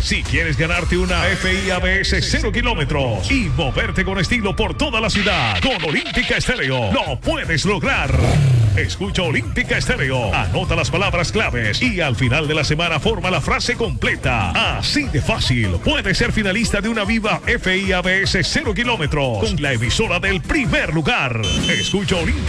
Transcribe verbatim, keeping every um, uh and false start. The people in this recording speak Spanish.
Si quieres ganarte una F I A B S cero kilómetros y moverte con estilo por toda la ciudad, con Olímpica Estéreo, lo puedes lograr. Escucha Olímpica Estéreo, anota las palabras claves y al final de la semana forma la frase completa. Así de fácil, puedes ser finalista de una Viva F I A B S cero kilómetros con la emisora del primer lugar. Escucha Olímpica